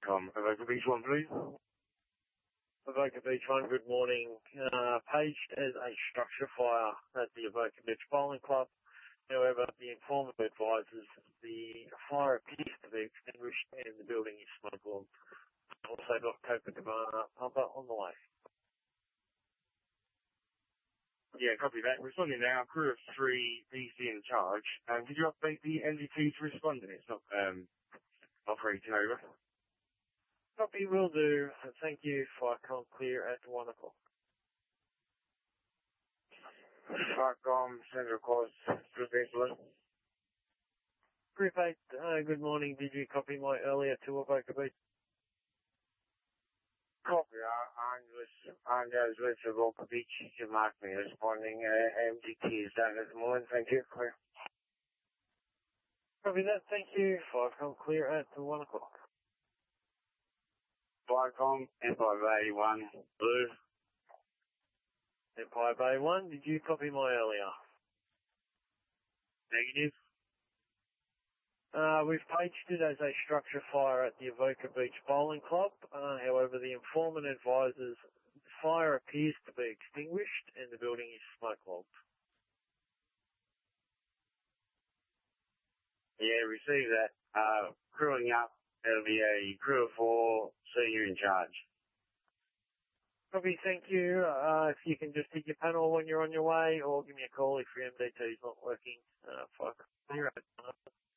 Avoca Beach 1, please. Avoca Beach 1, good morning. Paged as a structure fire at the Avoca Beach Bowling Club. However, the informant advises the fire appears to be extinguished and the building is smoke alarmed. Also got Copacabana pumper on the way. Yeah, copy that. Responding now. Crew of 3, PC in charge. Could you update the NDT to respond? It's not operating over. Copy, will do. Thank you. Firecom clear at 1 o'clock. Firecom, Central Course, Group 8, good morning. Did you copy my earlier to Avoca Beach? Copy. Angus with Avoca Beach. You mark me responding. MDT is done at the moment. Thank you. Clear. Copy that. Thank you. Firecom clear at 1 o'clock. Firecom, Empire Bay 1, blue. Empire Bay 1, did you copy my earlier? Negative. We've paged it as a structure fire at the Avoca Beach Bowling Club. However, the informant advises the fire appears to be extinguished and the building is smoke logged. Yeah, receive that. Crewing up. It'll be a crew of 4, senior in charge. Copy, thank you. If you can just hit your panel when you're on your way or give me a call if your MDT is not working. Clear.